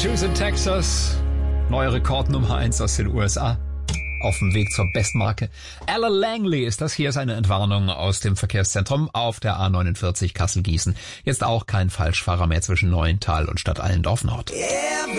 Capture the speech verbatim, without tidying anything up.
Shoes in Texas. Neue Rekordnummer eins aus den U S A. Auf dem Weg zur Bestmarke. Alan Langley ist das. Hier ist eine Entwarnung aus dem Verkehrszentrum auf der A neunundvierzig Kassel-Gießen. Jetzt auch kein Falschfahrer mehr zwischen Neuental und Stadt Allendorf Nord. Yeah.